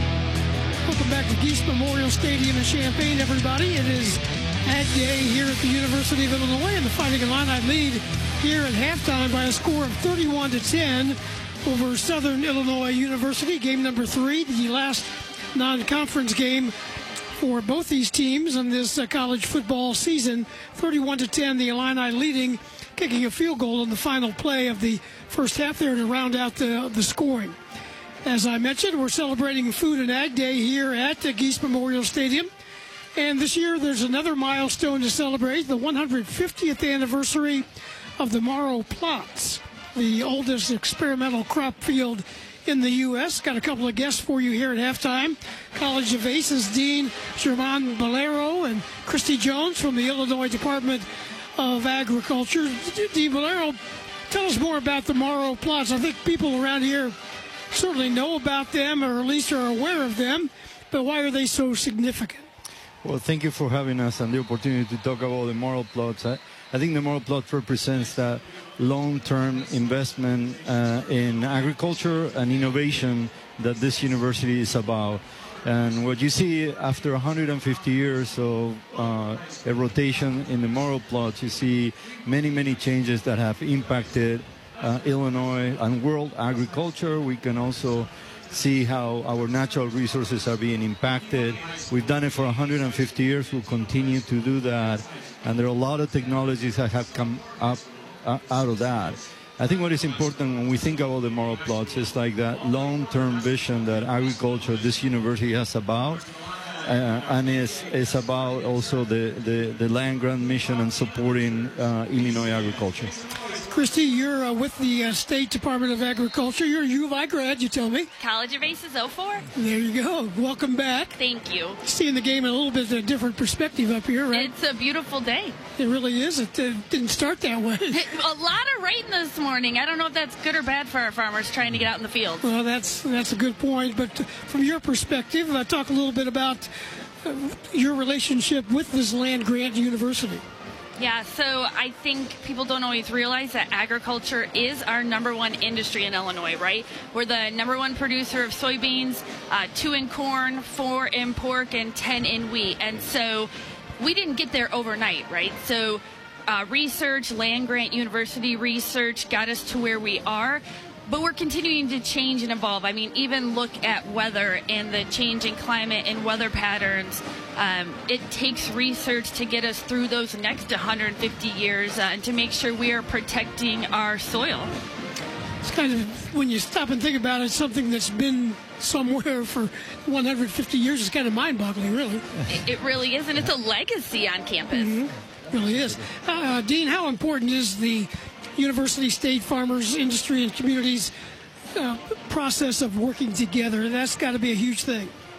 Welcome back to Geese Memorial Stadium in Champaign, everybody. It is Ag Day here at the University of Illinois, and the Fighting Illini lead here at halftime by a score of thirty-one to ten over Southern Illinois University. Game number three, the last non-conference game for both these teams in this uh, college football season. thirty-one to ten, the Illini leading, kicking a field goal in the final play of the first half there to round out the, the scoring. As I mentioned, we're celebrating Food and Ag Day here at the Geese Memorial Stadium. And this year there's another milestone to celebrate, the one hundred fiftieth anniversary of the Morrow Plots, the oldest experimental crop field in the U S Got a couple of guests for you here at halftime. College of Aces Dean German Bolero and Christy Jones from the Illinois Department of Agriculture. Dean Bolero, tell us more about the Morrow Plots. I think people around here certainly know about them, or at least are aware of them, but why are they so significant? Well, thank you for having us and the opportunity to talk about the Morrow Plots. I, I think the Morrow Plot represents that long-term investment uh, in agriculture and innovation that this university is about. And what you see after one hundred fifty years of uh, a rotation in the Morrow Plots, you see many, many changes that have impacted uh, Illinois and world agriculture. We can also see how our natural resources are being impacted. We've done it for one hundred fifty years. We'll continue to do that. And there are a lot of technologies that have come up uh, out of that. I think what is important when we think about the Morrow Plots is like that long-term vision that agriculture, this university has about. Uh, and it's, it's about also the, the, the land grant mission and supporting uh, Illinois agriculture. Christy, you're uh, with the uh, State Department of Agriculture. You're a U of I grad, you tell me. College of Aces oh four. There you go. Welcome back. Thank you. Seeing the game in a little bit of a different perspective up here, right? It's a beautiful day. It really is. It uh, didn't start that way. A lot of rain this morning. I don't know if that's good or bad for our farmers trying to get out in the field. Well, that's that's a good point. But from your perspective, uh, talk a little bit about uh, your relationship with this land grant university. Yeah, so I think people don't always realize that agriculture is our number one industry in Illinois, right? We're the number one producer of soybeans, uh, two in corn, four in pork, and ten in wheat. And so we didn't get there overnight, right? So uh, research, land grant university research got us to where we are. But we're continuing to change and evolve. I mean, even look at weather and the change in climate and weather patterns. Um, it takes research to get us through those next one hundred fifty years uh, and to make sure we are protecting our soil. It's kind of, when you stop and think about it, something that's been somewhere for one hundred fifty years is kind of mind-boggling, really. It, it really is, and it's a legacy on campus. Mm-hmm. It really is. Uh, Dean, how important is the University, state, farmers, industry, and communities uh, process of working together? That's got to be a huge thing.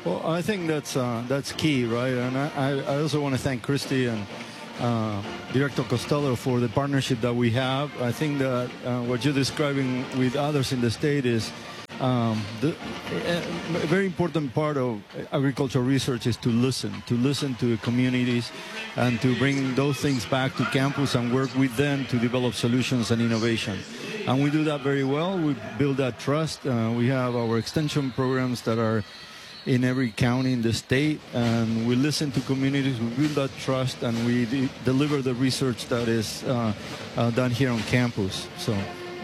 Well, I think that's uh, that's key, right? And I, I also want to thank Christy and uh, Director Costello for the partnership that we have. I think that uh, what you're describing with others in the state is um, the, a very important part of agricultural research is to listen, to listen to the communities and to bring those things back to campus and work with them to develop solutions and innovation. And we do that very well. We build that trust. Uh, we have our extension programs that are in every county in the state, and we listen to communities, we build that trust, and we de deliver the research that is uh, uh, done here on campus. So,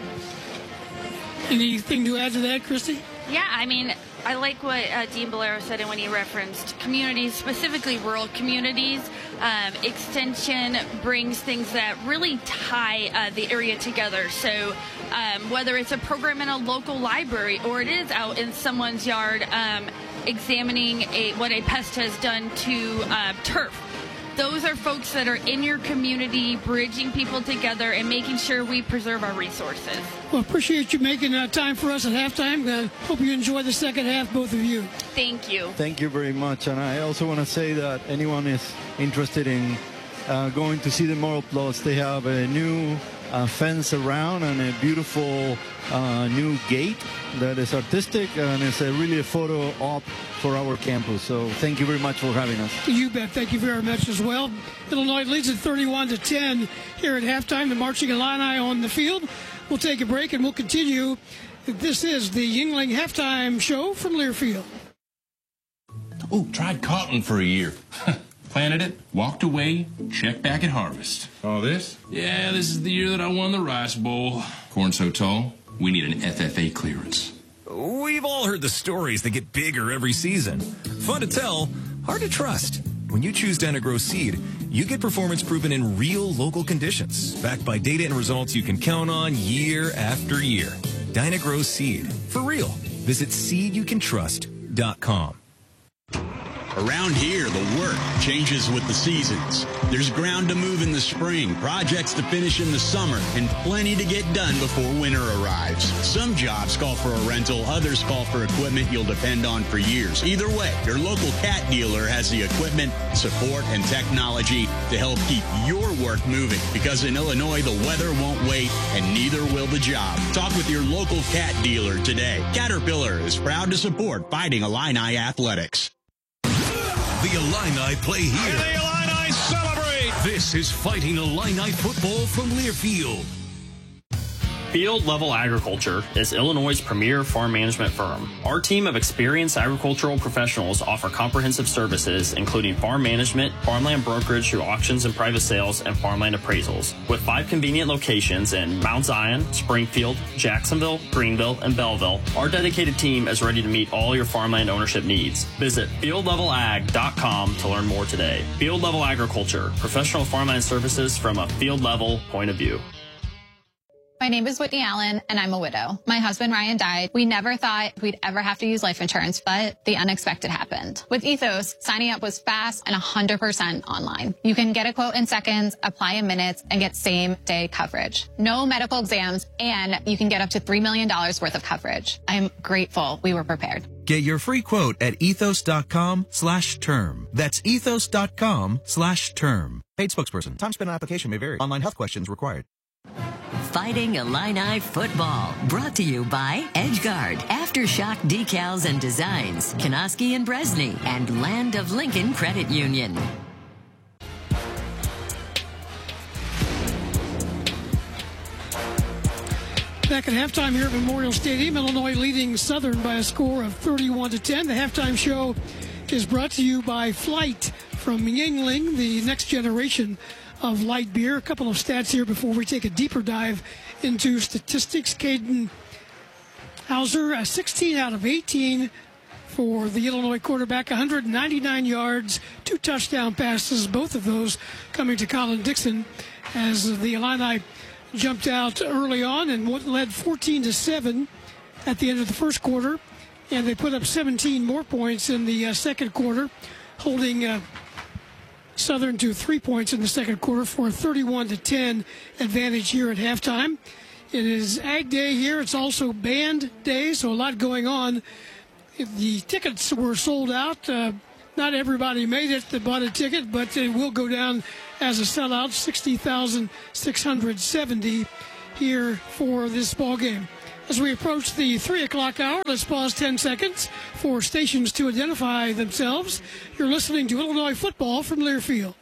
anything to add to that, Christy? Yeah, I mean, I like what uh, Dean Bolero said when he referenced communities, specifically rural communities. Um, extension brings things that really tie uh, the area together. So um, whether it's a program in a local library or it is out in someone's yard um, examining a, what a pest has done to uh, turf, those are folks that are in your community, bridging people together and making sure we preserve our resources. Well, appreciate you making uh, time for us at halftime. I uh, hope you enjoy the second half, both of you. Thank you. Thank you very much. And I also want to say that anyone is interested in uh, going to see the Moral Plots, they have a new uh, fence around and a beautiful uh, new gate that is artistic, and it's a really a photo op for our campus. So thank you very much for having us. You bet. Thank you very much as well. Illinois leads at thirty-one to ten here at halftime. The Marching Illini on the field. We'll take a break and we'll continue. This is the Yuengling halftime show from Learfield. Oh, tried cotton for a year. Planted it, walked away, checked back at harvest. Oh, this? Yeah, this is the year that I won the Rice Bowl. Corn so tall, we need an F F A clearance. We've all heard the stories that get bigger every season. Fun to tell, hard to trust. When you choose Dyna-Gro Seed, you get performance proven in real local conditions, backed by data and results you can count on year after year. Dyna-Gro Seed, for real. Visit seed you can trust dot com. Around here, the work changes with the seasons. There's ground to move in the spring, projects to finish in the summer, and plenty to get done before winter arrives. Some jobs call for a rental, others call for equipment you'll depend on for years. Either way, your local Cat dealer has the equipment, support, and technology to help keep your work moving. Because in Illinois, the weather won't wait, and neither will the job. Talk with your local Cat dealer today. Caterpillar is proud to support Fighting Illini Athletics. The Illini play here. And the Illini celebrate. This is Fighting Illini football from Learfield. Field Level Agriculture is Illinois' premier farm management firm. Our team of experienced agricultural professionals offer comprehensive services, including farm management, farmland brokerage through auctions and private sales, and farmland appraisals. With five convenient locations in Mount Zion, Springfield, Jacksonville, Greenville, and Belleville, our dedicated team is ready to meet all your farmland ownership needs. Visit field level ag dot com to learn more today. Field Level Agriculture, professional farmland services from a field level point of view. My name is Whitney Allen, and I'm a widow. My husband, Ryan, died. We never thought we'd ever have to use life insurance, but the unexpected happened. With Ethos, signing up was fast and one hundred percent online. You can get a quote in seconds, apply in minutes, and get same-day coverage. No medical exams, and you can get up to three million dollars worth of coverage. I'm grateful we were prepared. Get your free quote at ethos dot com slash term. That's ethos dot com slash term. Paid spokesperson. Time spent on application may vary. Online health questions required. Fighting Illini football, brought to you by EdgeGuard, Aftershock Decals and Designs, Kanoski and Bresney, and Land of Lincoln Credit Union. Back at halftime here at Memorial Stadium, Illinois leading Southern by a score of thirty-one to ten. The halftime show is brought to you by Flight from Yuengling, the next generation of light beer. A couple of stats here before we take a deeper dive into statistics. Caden Hauser, uh, sixteen out of eighteen for the Illinois quarterback, one hundred ninety-nine yards, two touchdown passes, both of those coming to Colin Dixon as the Illini jumped out early on and led fourteen to seven at the end of the first quarter, and they put up seventeen more points in the uh, second quarter, holding uh, Southern to three points in the second quarter for a thirty-one to ten advantage here at halftime. It is Ag Day here. It's also Band Day, so a lot going on The tickets were sold out. Uh, not everybody made it that bought a ticket, but it will go down as a sellout, sixty thousand six hundred seventy here for this ball game. As we approach the three o'clock hour, let's pause ten seconds for stations to identify themselves. You're listening to Illinois football from Learfield.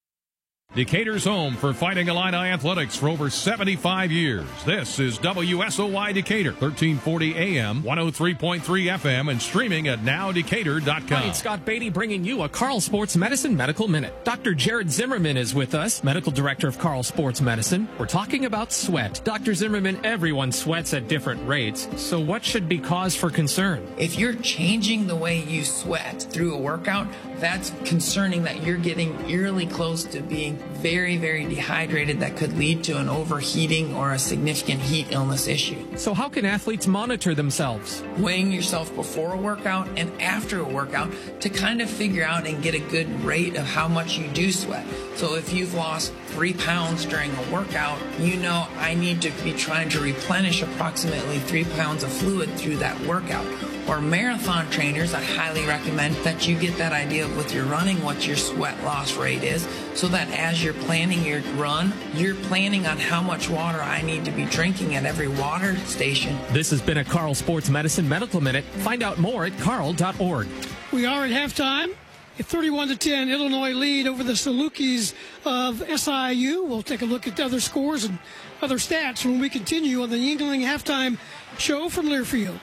Decatur's home for Fighting Illini Athletics for over seventy-five years. This is W S O Y Decatur, thirteen forty A M, one oh three point three F M, and streaming at now decatur dot com. Hi, it's Scott Beatty bringing you a Carl Sports Medicine Medical Minute. Doctor Jared Zimmerman is with us, Medical Director of Carl Sports Medicine. We're talking about sweat. Doctor Zimmerman, everyone sweats at different rates, so what should be cause for concern? If you're changing the way you sweat through a workout, that's concerning that you're getting eerily close to being very, very dehydrated. That could lead to an overheating or a significant heat illness issue. So how can athletes monitor themselves? Weighing yourself before a workout and after a workout to kind of figure out and get a good rate of how much you do sweat. So if you've lost three pounds during a workout, you know I need to be trying to replenish approximately three pounds of fluid through that workout. Or marathon trainers, I highly recommend that you get that idea of with your running what your sweat loss rate is, so that as you're planning your run, you're planning on how much water I need to be drinking at every water station. This has been a Carl Sports Medicine Medical Minute. Find out more at carl dot org. We are at halftime. A thirty-one to ten Illinois lead over the Salukis of S I U. We'll take a look at the other scores and other stats when we continue on the Yuengling halftime show from Learfield.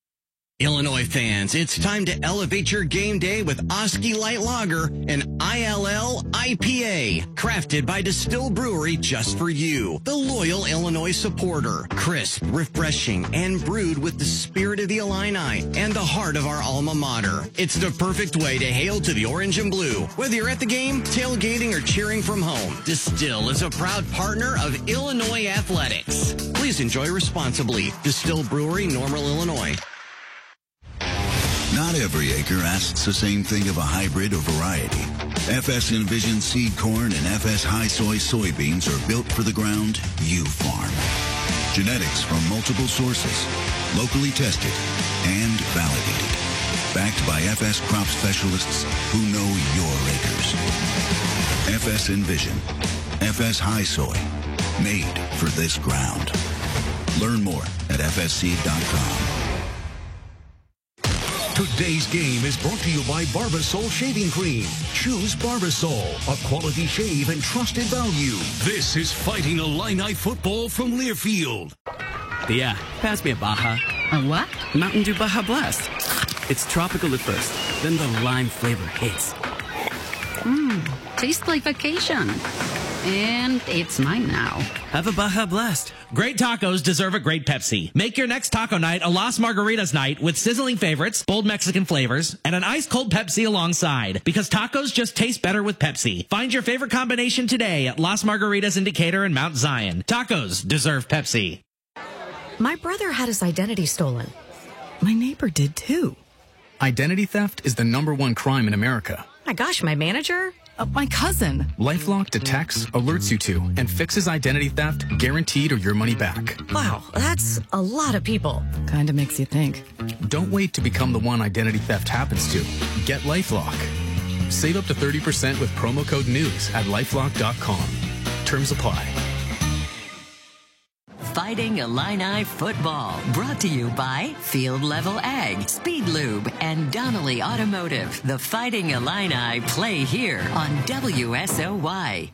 Illinois fans, it's time to elevate your game day with Oski Light Lager, an I L L I P A, crafted by Distill Brewery just for you, the loyal Illinois supporter. Crisp, refreshing, and brewed with the spirit of the Illini and the heart of our alma mater. It's the perfect way to hail to the orange and blue. Whether you're at the game, tailgating, or cheering from home, Distill is a proud partner of Illinois Athletics. Please enjoy responsibly. Distill Brewery, Normal, Illinois. Not every acre asks the same thing of a hybrid or variety. F S Envision seed corn and F S High Soy soybeans are built for the ground you farm. Genetics from multiple sources, locally tested and validated. Backed by F S crop specialists who know your acres. F S Envision, F S High Soy, made for this ground. Learn more at f s seed dot com. Today's game is brought to you by Barbasol Shaving Cream. Choose Barbasol, a quality shave and trusted value. This is Fighting Illini football from Learfield. Thea, pass me a Baja. A what? Mountain Dew Baja Blast. It's tropical at first, then the lime flavor hits. Mmm, tastes like vacation. And it's mine now. Have a Baja Blast. Great tacos deserve a great Pepsi. Make your next taco night a Las Margaritas night with sizzling favorites, bold Mexican flavors, and an ice-cold Pepsi alongside. Because tacos just taste better with Pepsi. Find your favorite combination today at Las Margaritas in Decatur and Mount Zion. Tacos deserve Pepsi. My brother had his identity stolen. My neighbor did too. Identity theft is the number one crime in America. My gosh, my manager? Uh, my cousin. LifeLock detects, alerts you to, and fixes identity theft, guaranteed or your money back. Wow, that's a lot of people. Kinda makes you think. Don't wait to become the one identity theft happens to. Get LifeLock. Save up to thirty percent with promo code NEWS at lifelock dot com. Terms apply. Fighting Illini football, brought to you by Field Level Ag, Speed Lube, and Donnelly Automotive. The Fighting Illini play here on W S O Y.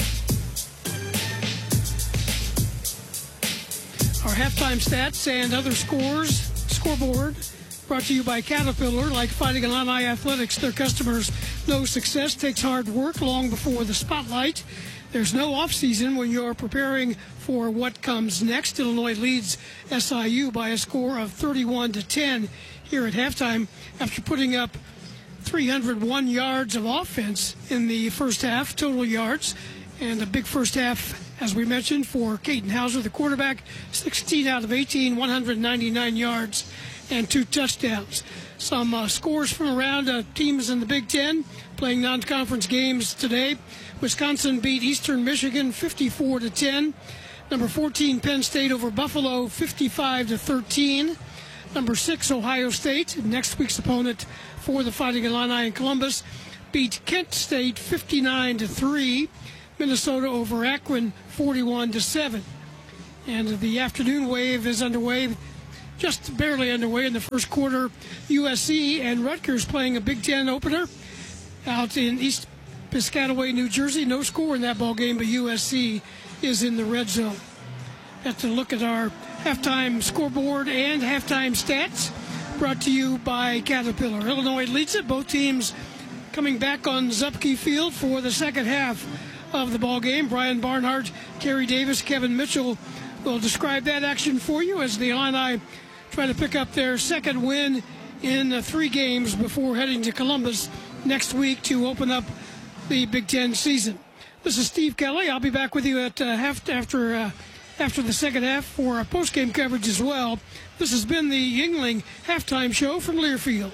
Our halftime stats and other scores, scoreboard, brought to you by Caterpillar. Like Fighting Illini Athletics, their customers know success takes hard work long before the spotlight. There's no off-season when you're preparing for what comes next. Illinois leads S I U by a score of thirty-one to ten here at halftime after putting up three hundred one yards of offense in the first half, total yards, and a big first half, as we mentioned, for Caden Hauser, the quarterback, sixteen out of eighteen, one hundred ninety-nine yards and two touchdowns. Some uh, scores from around uh, teams in the Big Ten playing non-conference games today. Wisconsin beat Eastern Michigan fifty-four to ten. Number fourteen, Penn State over Buffalo fifty-five to thirteen. Number six, Ohio State, next week's opponent for the Fighting Illini in Columbus, beat Kent State fifty-nine to three. Minnesota over Akron forty-one to seven. And the afternoon wave is underway, just barely underway in the first quarter. U S C and Rutgers playing a Big Ten opener out in East Piscataway, New Jersey. No score in that ball game, but U S C is in the red zone. Have to look at our halftime scoreboard and halftime stats, brought to you by Caterpillar. Illinois leads it. Both teams coming back on Zupke Field for the second half of the ball game. Brian Barnhart, Kerry Davis, Kevin Mitchell will describe that action for you as the Illini try to pick up their second win in uh, three games before heading to Columbus next week to open up the Big Ten season. This is Steve Kelly. I'll be back with you at uh, half after uh, after the second half for a post-game coverage as well. This has been the Yuengling halftime show from Learfield.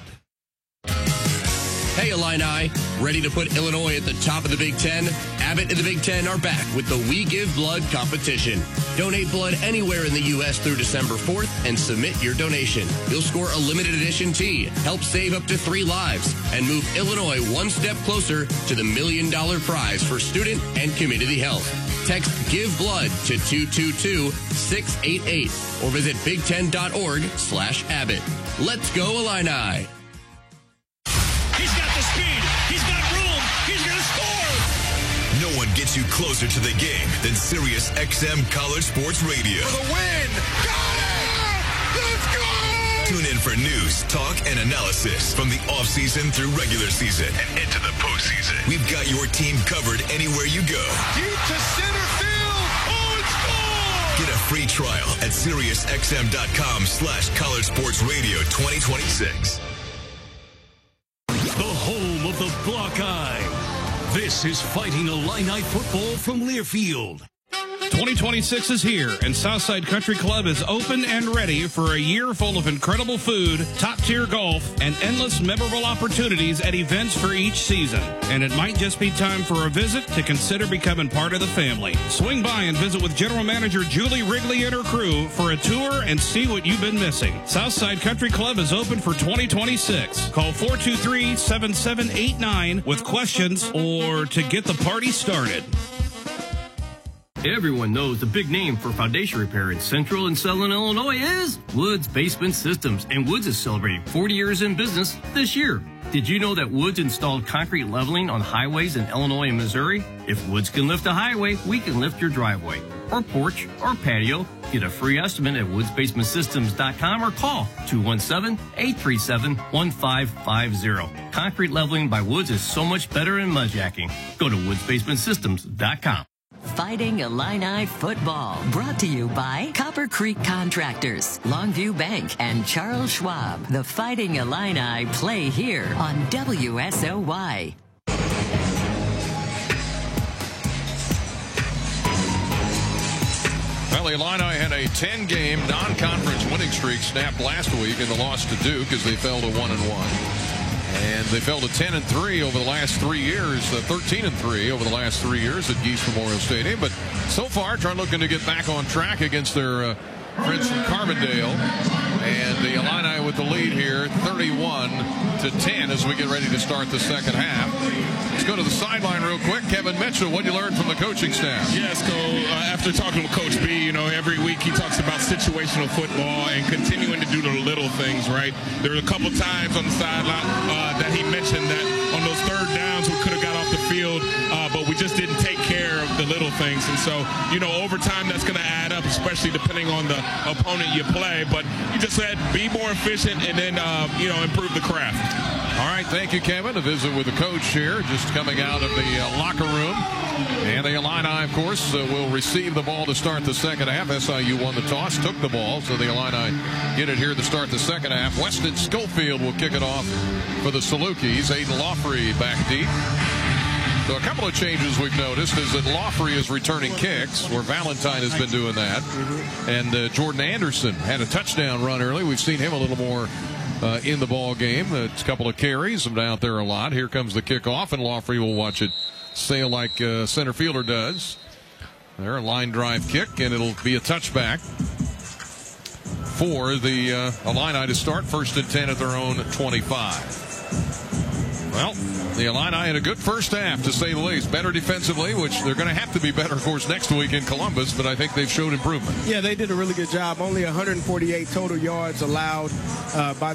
Hey, Illini. Ready to put Illinois at the top of the Big Ten? Abbott and the Big Ten are back with the We Give Blood competition. Donate blood anywhere in the U S through December fourth and submit your donation. You'll score a limited edition tee, help save up to three lives, and move Illinois one step closer to the million dollar prize for student and community health. Text Give Blood to two two two, six eight eight or visit big ten dot org slash Abbott. Let's go, Illini. He's got the speed. He's got room. He's going to score. No one gets you closer to the game than Sirius X M College Sports Radio. For the win. Got it! Let's go! Tune in for news, talk, and analysis from the offseason through regular season and into the postseason. We've got your team covered anywhere you go. Deep to center field. Oh, it's gone! Get a free trial at SiriusXM.com slash College Sports Radio twenty twenty-six. The home of the Buckeye. This is Fighting Illini football from Learfield. twenty twenty-six is here, and Southside Country Club is open and ready for a year full of incredible food, top-tier golf, and endless memorable opportunities at events for each season. And it might just be time for a visit to consider becoming part of the family. Swing by and visit with General Manager Julie Wrigley and her crew for a tour and see what you've been missing. Southside Country Club is open for twenty twenty-six. Call four two three, seven seven eight nine with questions or to get the party started. Everyone knows the big name for foundation repair in Central and Southern Illinois is Woods Basement Systems, and Woods is celebrating forty years in business this year. Did you know that Woods installed concrete leveling on highways in Illinois and Missouri? If Woods can lift a highway, we can lift your driveway or porch or patio. Get a free estimate at woods basement systems dot com or call two one seven, eight three seven, one five five zero. Concrete leveling by Woods is so much better than mudjacking. Go to woods basement systems dot com. Fighting Illini football, brought to you by Copper Creek Contractors, Longview Bank, and Charles Schwab. The Fighting Illini play here on W S O Y. Well, the Illini had a ten-game non-conference winning streak snapped last week in the loss to Duke as they fell to one and one. And they fell to ten and three over the last three years, uh, thirteen and three over the last three years at Geese Memorial Stadium. But so far, trying looking to get back on track against their uh, friends from Carbondale. And the Illini with the lead here, thirty-one to ten, as we get ready to start the second half. Let's go to the sideline real quick. Kevin Mitchell, what you learned from the coaching staff? Yes, so uh, after talking with Coach B, you know, every week he talks about situational football and continuing to do the little things, right? There were a couple times on the sideline uh, that he mentioned that on those third downs we could have got off the field, uh, but we just didn't take care of the little things. And so, you know, over time that's going to add up, especially depending on the opponent you play. But you just said be more efficient and then, uh, you know, improve the craft. All right, thank you, Kevin. A visit with the coach here, just coming out of the uh, locker room. And the Illini, of course, uh, will receive the ball to start the second half. S I U won the toss, took the ball, so the Illini get it here to start the second half. Weston Schofield will kick it off for the Salukis. Aiden Lawfrey back deep. So a couple of changes we've noticed is that Lawfrey is returning kicks, where Valentine has been doing that. And uh, Jordan Anderson had a touchdown run early. We've seen him a little more Uh, in the ball game. A couple of carries, I'm out there a lot. Here comes the kickoff, and Lawfrey will watch it sail like uh, center fielder does. There, a line drive kick, and it'll be a touchback for the uh, Illini to start first and ten at their own twenty-five. Well, the Illini had a good first half, to say the least. Better defensively, which they're going to have to be better, of course, next week in Columbus, but I think they've showed improvement. Yeah, they did a really good job. Only one hundred forty-eight total yards allowed uh, by